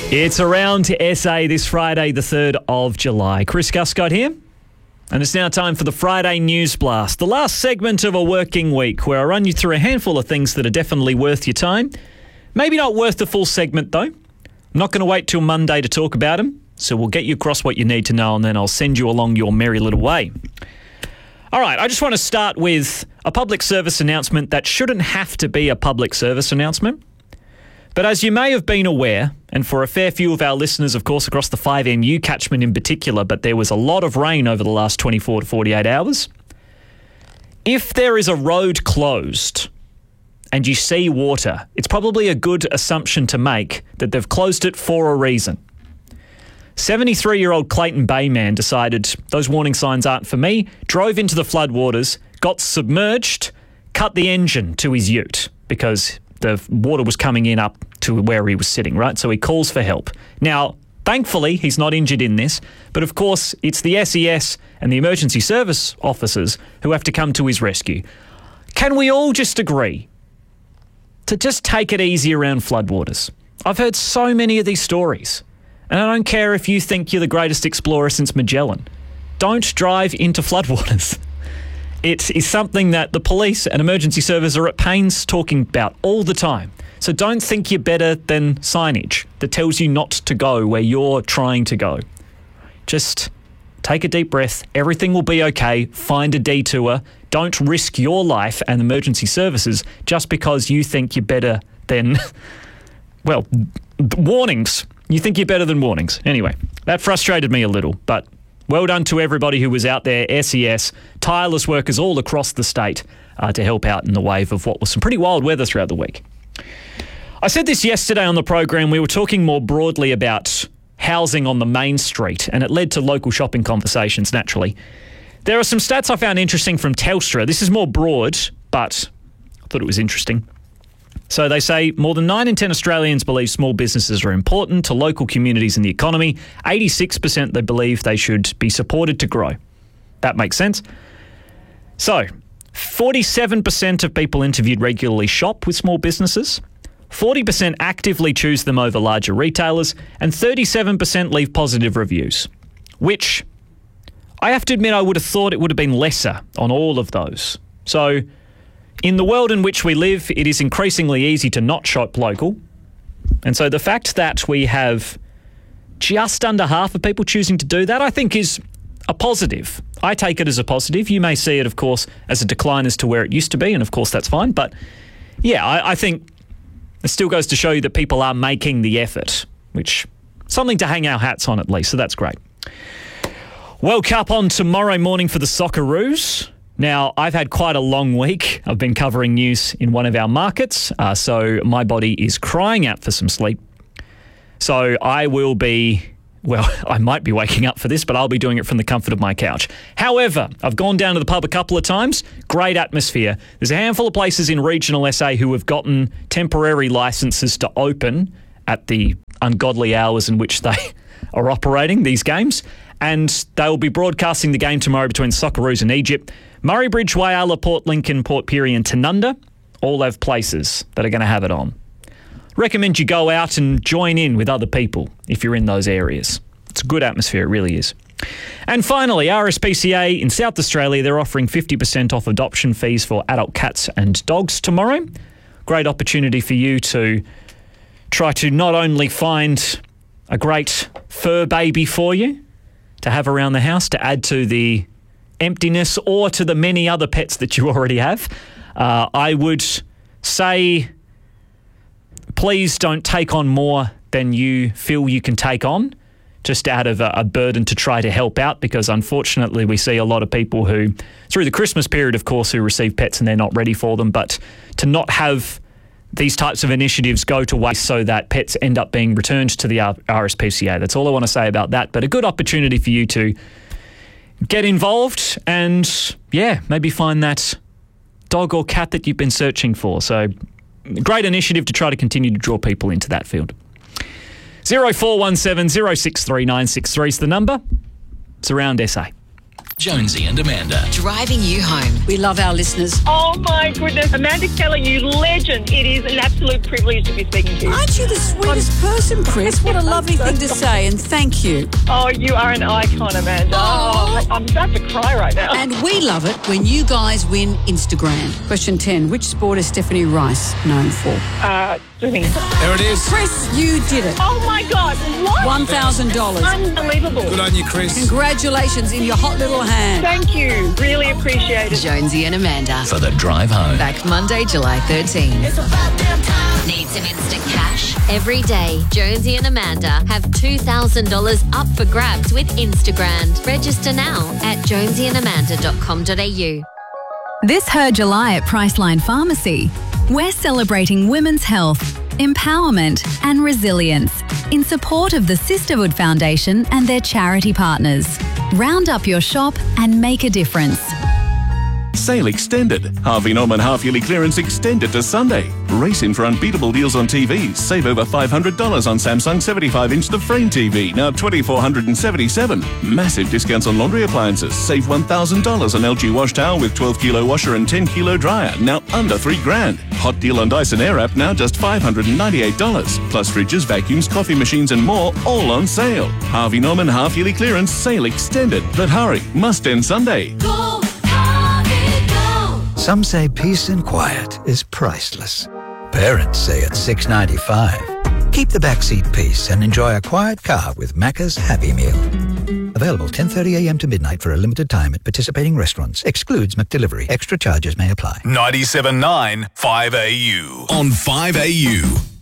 It's Around SA this Friday, the 3rd of July. Chris Guscott here. And it's now time for the Friday News Blast, the last segment of a working week where I run you through a handful of things that are definitely worth your time. Maybe not worth the full segment, though. I'm not going to wait till Monday to talk about them, so we'll get you across what you need to know and then I'll send you along your merry little way. All right, I just want to start with a public service announcement that shouldn't have to be a public service announcement. But as you may have been aware, and for a fair few of our listeners, of course, across the 5MU catchment in particular, but there was a lot of rain over the last 24 to 48 hours. If there is a road closed and you see water, it's probably a good assumption to make that they've closed it for a reason. 73-year-old Clayton Bay man decided those warning signs aren't for me, drove into the floodwaters, got submerged, cut the engine to his ute because the water was coming in up to where he was sitting, right? So he calls for help. Now, thankfully, he's not injured in this, but of course, it's the SES and the emergency service officers who have to come to his rescue. Can we all just agree to just take it easy around floodwaters? I've heard so many of these stories, and I don't care if you think you're the greatest explorer since Magellan. Don't drive into floodwaters. It is something that the police and emergency service are at pains talking about all the time. So don't think you're better than signage that tells you not to go where you're trying to go. Just take a deep breath. Everything will be okay. Find a detour. Don't risk your life and emergency services just because you think you're better than, well, warnings. You think you're better than warnings. Anyway, that frustrated me a little, but well done to everybody who was out there, SES, tireless workers all across the state to help out in the wave of what was some pretty wild weather throughout the week. I said this yesterday on the program. We were talking more broadly about housing on the main street, and it led to local shopping conversations, naturally. There are some stats I found interesting from Telstra. This is more broad, but I thought it was interesting. So they say more than 9 in 10 Australians believe small businesses are important to local communities and the economy. 86% they believe they should be supported to grow. That makes sense. So 47% of people interviewed regularly shop with small businesses. 40% actively choose them over larger retailers, and 37% leave positive reviews, which I have to admit I would have thought it would have been lesser on all of those. So in the world in which we live, it is increasingly easy to not shop local. And so the fact that we have just under half of people choosing to do that, I think is a positive. I take it as a positive. You may see it, of course, as a decline as to where it used to be, and of course that's fine. But yeah, I think it still goes to show you that people are making the effort, which is something to hang our hats on at least, so that's great. World Cup on tomorrow morning for the Socceroos. Now, I've had quite a long week. I've been covering news in one of our markets, so my body is crying out for some sleep. So I will be, well, I might be waking up for this, but I'll be doing it from the comfort of my couch. However, I've gone down to the pub a couple of times. Great atmosphere. There's a handful of places in regional SA who have gotten temporary licences to open at the ungodly hours in which they are operating these games. And they will be broadcasting the game tomorrow between Socceroos and Egypt. Murray Bridge, Whyalla, Port Lincoln, Port Pirie and Tanunda all have places that are going to have it on. Recommend you go out and join in with other people if you're in those areas. It's a good atmosphere, it really is. And finally, RSPCA in South Australia, they're offering 50% off adoption fees for adult cats and dogs tomorrow. Great opportunity for you to try to not only find a great fur baby for you to have around the house to add to the emptiness or to the many other pets that you already have. I would say please don't take on more than you feel you can take on, just out of a burden to try to help out, because unfortunately we see a lot of people who, through the Christmas period, of course, who receive pets and they're not ready for them, but to not have these types of initiatives go to waste so that pets end up being returned to the RSPCA. That's all I want to say about that, but a good opportunity for you to get involved and, yeah, maybe find that dog or cat that you've been searching for. So, great initiative to try to continue to draw people into that field. 0417 063 963 is the number. It's Around SA. Jonesy and Amanda. Driving you home. We love our listeners. Oh my goodness, Amanda Keller, you legend. It is an absolute privilege to be speaking to you. Aren't you the sweetest person, Chris? What a lovely thing to say, and thank you. Oh, you are an icon, Amanda. Oh, I'm about to cry right now. And we love it when you guys win Instagram. Question 10. Which sport is Stephanie Rice known for? Swimming. There it is. Chris, you did it. Oh my God, what? $1,000. Unbelievable. Good on you, Chris. Congratulations in your hot little hand. Thank you. Really appreciate it. Jonesy and Amanda. For the drive home. Back Monday, July 13. Need some instant cash? Every day, Jonesy and Amanda have $2,000 up for grabs with Instagram. Register now at jonesyandamanda.com.au. This Her July at Priceline Pharmacy, we're celebrating women's health, empowerment and resilience in support of the Sisterhood Foundation and their charity partners. Round up your shop and make a difference. Sale extended. Harvey Norman half-yearly clearance extended to Sunday. Race in for unbeatable deals on TVs. Save over $500 on Samsung 75-inch The Frame TV, now $2,477. Massive discounts on laundry appliances. Save $1,000 on LG wash towel with 12-kilo washer and 10-kilo dryer, now under $3,000. Hot deal on Dyson Airwrap, now just $598. Plus fridges, vacuums, coffee machines and more, all on sale. Harvey Norman half-yearly clearance sale extended. But hurry, must end Sunday. Some say peace and quiet is priceless. Parents say it's $6.95. Keep the backseat peace and enjoy a quiet car with Macca's Happy Meal. Available 10:30 a.m. to midnight for a limited time at participating restaurants. Excludes McDelivery. Extra charges may apply. 97.9 5AU. On 5AU.